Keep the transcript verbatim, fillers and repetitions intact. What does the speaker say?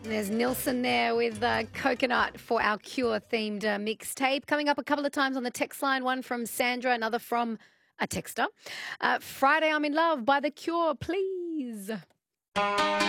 There's Nilsson there with uh, Coconut for our Cure-themed uh, mixtape. Coming up a couple of times on the text line, one from Sandra, another from a texter. Uh, Friday I'm in Love by The Cure, please.